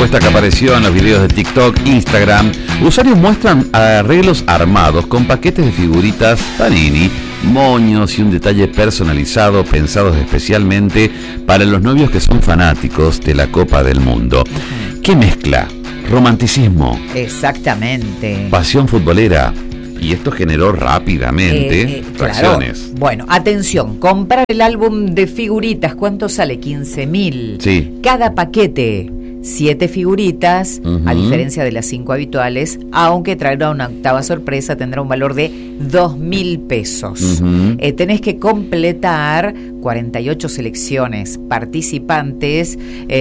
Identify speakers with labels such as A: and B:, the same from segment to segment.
A: encuesta que apareció en los videos de TikTok, Instagram, usuarios muestran arreglos armados con paquetes de figuritas Panini, moños y un detalle personalizado pensados especialmente para los novios que son fanáticos de la Copa del Mundo. ¿Qué mezcla? Romanticismo.
B: Exactamente.
A: Pasión futbolera. Y esto generó rápidamente reacciones.
B: Claro. Bueno, atención, comprar el álbum de figuritas, ¿cuánto sale? 15.000.
A: Sí.
B: Cada paquete, 7 figuritas, a diferencia de las 5 habituales, aunque traerá una octava sorpresa, tendrá un valor de 2.000 pesos. Tenés que completar 48 selecciones participantes,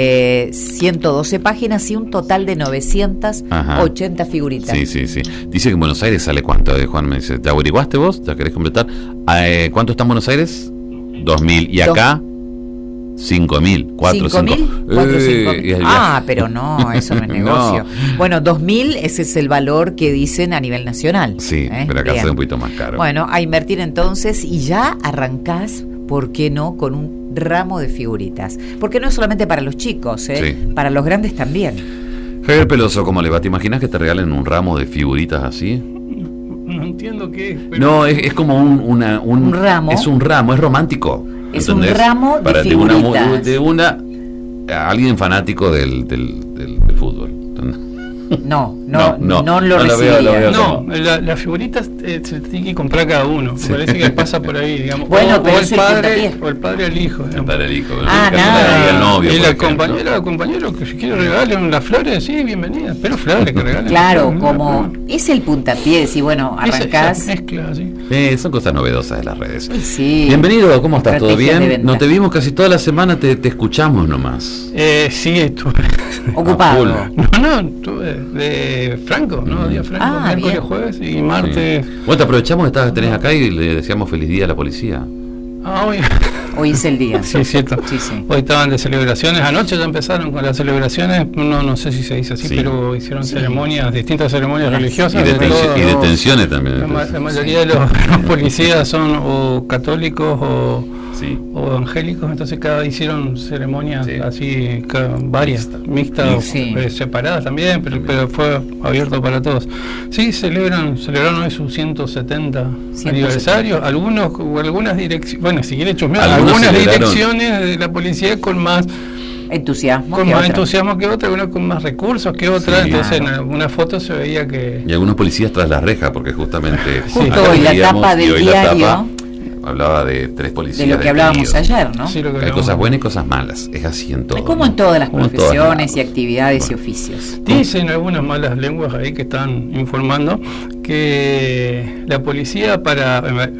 B: 112 páginas y un total de 980 figuritas.
A: Sí. Dice que en Buenos Aires sale cuánto, Juan me dice. ¿Te averiguaste vos? ¿Ya querés completar? ¿Cuánto está en Buenos Aires? 2.000. ¿Y acá? 5.000, 4.000.
B: Ah, pero no, eso no es negocio. Bueno, 2.000, ese es el valor que dicen a nivel nacional.
A: Sí, pero acá sale un poquito más caro.
B: Bueno, a invertir entonces y ya arrancás, ¿por qué no?, con un ramo de figuritas. Porque no es solamente para los chicos, para los grandes también.
A: Javier Peloso, ¿cómo le va? ¿Te imaginas que te regalen un ramo de figuritas así?
C: No entiendo qué es. Pero...
A: No, es como un
B: ramo.
A: Es un ramo, es romántico.
B: Es un ramo de figuritas.
A: De alguien fanático del fútbol.
B: No lo recibiría.
C: Las figuritas se tiene que comprar cada uno. Me parece que pasa por ahí, digamos.
B: Bueno, pero
C: o el padre al hijo.
A: El padre al hijo.
C: El
A: novio.
C: Y la compañera o compañero que si quiere regalen las flores, sí, bienvenida. Pero flores que regalen.
B: Claro, como es el puntapié, decir, bueno, arrancás.
C: Esa mezcla, sí.
A: Son cosas novedosas de las redes.
B: Sí.
A: Bienvenido, ¿cómo estás? ¿Todo bien? No te vimos casi toda la semana, te escuchamos nomás.
C: Sí, estuve
B: ocupado.
C: No, estuve de Franco, ¿no? Día Franco, miércoles, jueves y martes.
A: Bueno, te aprovechamos que tenés acá y le deseamos feliz día a la policía.
B: Hoy es el día.
C: Sí, cierto.
B: Sí.
C: Hoy estaban de celebraciones. Anoche ya empezaron con las celebraciones. No sé si se dice así, pero hicieron ceremonias, distintas ceremonias religiosas.
A: Y detenciones también.
C: La mayoría de los policías son o católicos o evangélicos, entonces hicieron ceremonias así, varias, mixtas, separadas también, pero fue abierto para todos. Sí, celebraron hoy su 170 aniversario. Algunas direcciones, bueno, si quiere chusmear, algunas direcciones de la policía con más
B: entusiasmo
C: que otra, algunas con más recursos que otra. Entonces en algunas fotos se veía que...
A: Y algunos policías tras la reja, porque justamente...
B: Justo hoy la tapa del diario...
A: Hablaba de 3 policías.
B: De lo que hablábamos ayer, ¿no?
C: Sí,
A: hay cosas buenas y cosas malas. Es así en todo.
B: Como en todas las profesiones y actividades y oficios.
C: Dicen algunas malas lenguas ahí que están informando que la policía para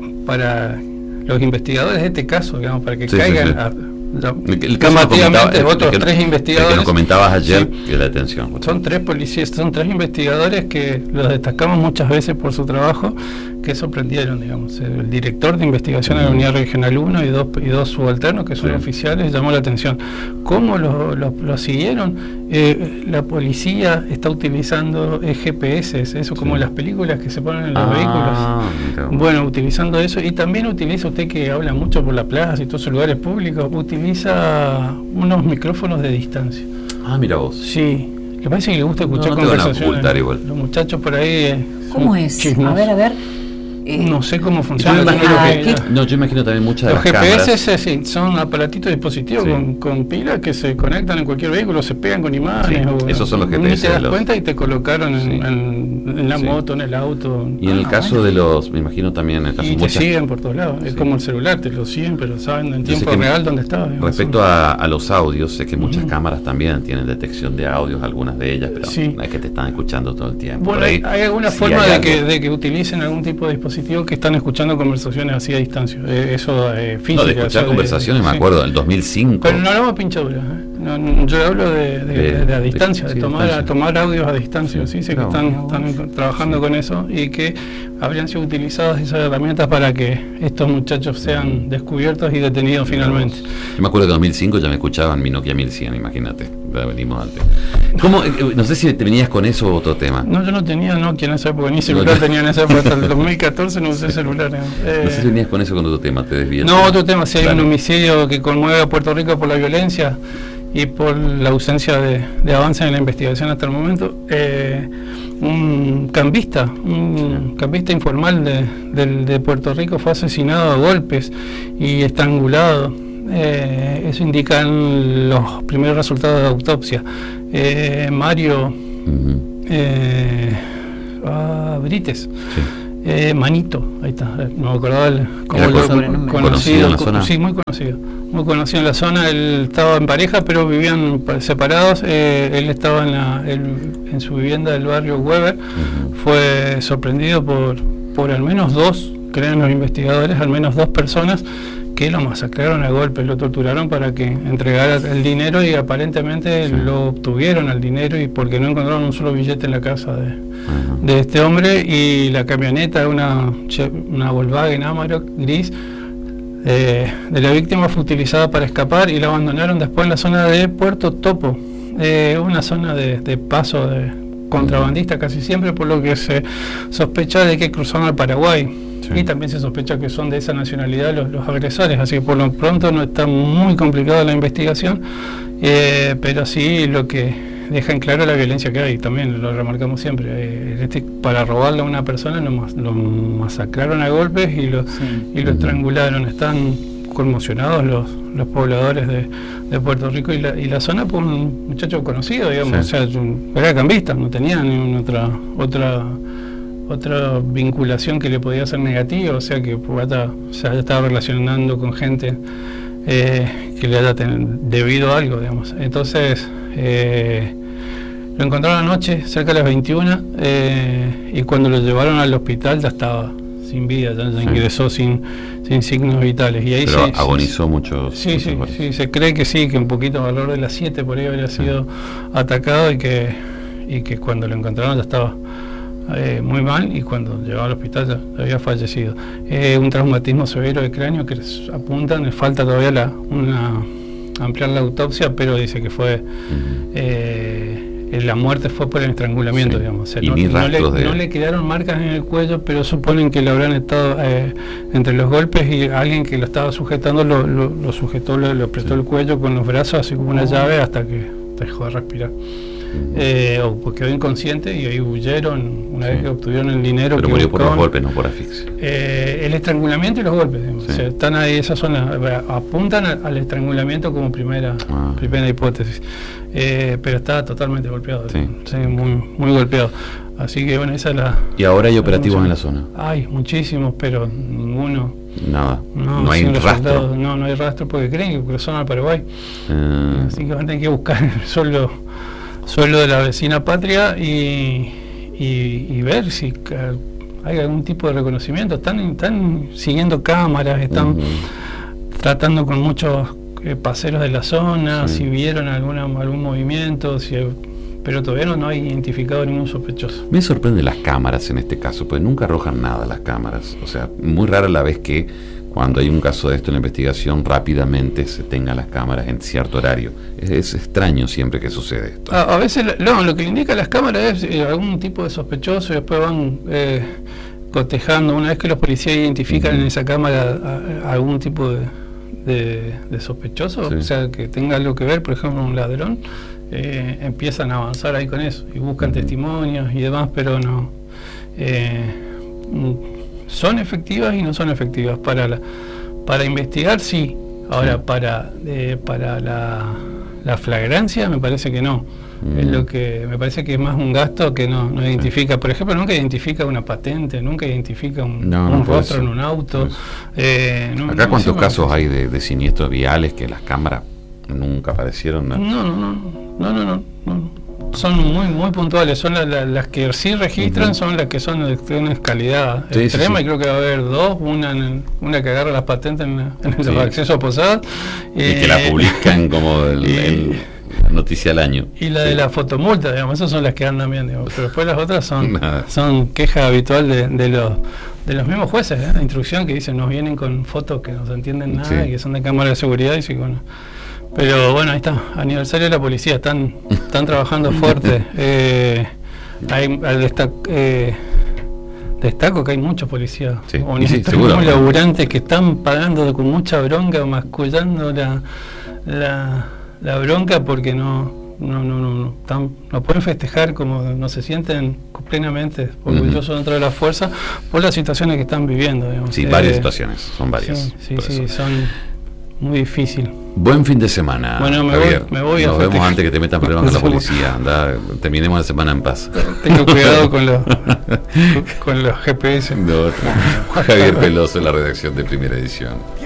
C: los investigadores de este caso, digamos, para que caigan...
A: El caso
C: otros 3 investigadores
A: que nos comentabas ayer de la detención.
C: Son 3 policías, son 3 investigadores que los destacamos muchas veces por su trabajo, que sorprendieron, digamos. El director de investigación de la Unidad Regional 1 y dos subalternos que son oficiales, llamó la atención. ¿Cómo lo siguieron? La policía está utilizando GPS, eso como las películas que se ponen en los vehículos. Bueno, utilizando eso, y también utiliza, usted que habla mucho por la plaza y todos esos lugares públicos, utiliza unos micrófonos de distancia.
A: Mira vos.
C: Sí, le parece que le gusta escuchar conversaciones.
A: Los
C: muchachos por ahí.
B: ¿Cómo es?
C: Chismos.
B: A ver.
C: No sé cómo funciona.
A: Yo imagino también muchas de
C: los
A: las
C: GPS son aparatitos dispositivos con pilas que se conectan en cualquier vehículo, se pegan con imágenes.
A: Esos son los GPS.
C: Ni te das cuenta y te colocaron en la moto, en el auto.
A: Y en el caso de los, me imagino también en el caso
C: y te siguen por todos lados. Es como el celular, te lo siguen, pero saben en tiempo real dónde estás.
A: Respecto a los audios, sé que muchas cámaras también tienen detección de audios, algunas de ellas, pero no es que te están escuchando todo el tiempo.
C: Bueno, hay alguna forma de que utilicen algún tipo de dispositivo que están escuchando conversaciones así a distancia. Eso física.
A: No, de escuchar conversaciones, me acuerdo, del 2005.
C: Pero no hablamos de pinchaduras. Yo hablo de a distancia, de tomar audios a distancia. Sí, sé que están trabajando con eso y que habrían sido utilizadas esas herramientas para que estos muchachos sean descubiertos y detenidos finalmente.
A: Yo me acuerdo que en 2005 ya me escuchaban mi Nokia 1100, imagínate. Venimos antes. ¿Cómo? No sé si te venías con eso o otro tema.
C: No, yo no tenía Nokia en esa época, ni celular tenía en esa época. Hasta el 2014 no usé celular.
A: No sé si venías con eso con otro tema, te desvías.
C: No, otro tema, si hay un homicidio que conmueve a Puerto Rico por la violencia y por la ausencia de avance en la investigación hasta el momento, un cambista informal de Puerto Rico fue asesinado a golpes y estrangulado. Eso indican los primeros resultados de autopsia. Mario Brites, sí. Manito, ahí está, no me acordaba cómo lo conocido, sí, muy conocido en la zona. Él estaba en pareja, pero vivían separados. Él estaba en su vivienda del barrio Weber. Fue sorprendido por al menos dos, creen los investigadores, al menos dos personas que lo masacraron a golpes, lo torturaron para que entregara el dinero, y aparentemente lo obtuvieron al dinero, y porque no encontraron un solo billete en la casa de este hombre. Y la camioneta, una Volkswagen Amarok gris de la víctima, fue utilizada para escapar, y la abandonaron después en la zona de Puerto Topo, una zona de paso de contrabandista casi siempre, por lo que se sospecha de que cruzaron al Paraguay. Sí. Y también se sospecha que son de esa nacionalidad los agresores, así que por lo pronto no está muy complicada la investigación, pero sí lo que deja en claro la violencia que hay, también lo remarcamos siempre. Para robarle a una persona lo masacraron a golpes y lo estrangularon. Están conmocionados los pobladores de Puerto Rico y la zona, por un muchacho conocido, digamos, sí. O sea, era cambista, no tenía ninguna otra vinculación que le podía ser negativa, o sea que se haya estado relacionando con gente que le haya debido algo, digamos. Entonces lo encontraron anoche cerca de las 21, y cuando lo llevaron al hospital ya estaba sin vida, ya ingresó sin signos vitales. Y ahí
A: pero agonizó mucho.
C: Sí, se cree que sí, que un poquito alrededor de las 7 por ahí habría sido atacado, y que cuando lo encontraron ya estaba muy mal, y cuando llegó al hospital ya había fallecido. Un traumatismo severo de cráneo que les apuntan, les falta todavía ampliar la autopsia, pero dice que fue la muerte fue por el estrangulamiento, digamos. O sea, no le quedaron marcas en el cuello, pero suponen que le habrán estado entre los golpes, y alguien que lo estaba sujetando lo sujetó, le apretó el cuello con los brazos así como una llave hasta que dejó de respirar. O pues quedó inconsciente, y ahí huyeron una vez que obtuvieron el dinero.
A: Pero murió por los golpes, no por asfixia.
C: El estrangulamiento y los golpes, o sea, están ahí, esas son apuntan al estrangulamiento como primera hipótesis, pero está totalmente golpeado, muy golpeado. Así que bueno, esa es la...
A: ¿Y ahora hay operativos en la zona?
C: Hay muchísimos, pero ninguno.
A: Nada, no hay rastro.
C: No hay rastro, porque creen que cruzaron al Paraguay. Así que van a tener que buscar el suelo de la vecina patria y ver si hay algún tipo de reconocimiento. Están siguiendo cámaras, están tratando con muchos paseros de la zona, si vieron algún movimiento, pero todavía no hay identificado ningún sospechoso.
A: Me sorprende las cámaras en este caso, porque nunca arrojan nada las cámaras. O sea, muy rara la vez que cuando hay un caso de esto en la investigación rápidamente se tengan las cámaras en cierto horario. Es extraño siempre que sucede esto.
C: A veces lo que le indica las cámaras es algún tipo de sospechoso, y después van cotejando. Una vez que los policías identifican en esa cámara algún tipo de sospechoso, o sea, que tenga algo que ver, por ejemplo, un ladrón, empiezan a avanzar ahí con eso y buscan testimonios y demás, pero no son efectivas y no son efectivas para investigar, sí. Ahora para la flagrancia me parece que no. Es lo que me parece que es más un gasto que no identifica. Por ejemplo, nunca identifica una patente, nunca identifica un rostro en un auto.
A: Acá cuántos casos hay de siniestros viales que las cámaras nunca aparecieron.
C: No. Son muy puntuales. Son las que sí registran, son las que son de calidad extrema, y creo que va a haber dos, una que agarra las patentes en los accesos a posadas
A: y que la publican como la noticia del año,
C: y la de la fotomulta, digamos. Esas son las que andan bien, digamos. Pero después las otras son queja habitual de los mismos jueces de instrucción, que dicen nos vienen con fotos que no se entienden nada y que son de cámara de seguridad, y bueno. Pero bueno, ahí está, aniversario de la policía, están trabajando fuerte. Destaco que hay muchos policías honestos, muy laburantes, que están pagando con mucha bronca, mascullando la bronca porque no pueden festejar, como no se sienten plenamente orgullosos dentro de la fuerza por las situaciones que están viviendo, digamos.
A: Sí, varias situaciones, son varias.
C: Sí, son muy difíciil.
A: Buen fin de semana.
C: Bueno, me voy a
A: Nos vemos antes que te metan problemas con la policía. Anda, terminemos la semana en paz.
C: Tengo cuidado con los GPS.
A: Javier Peloso, la redacción de Primera Edición.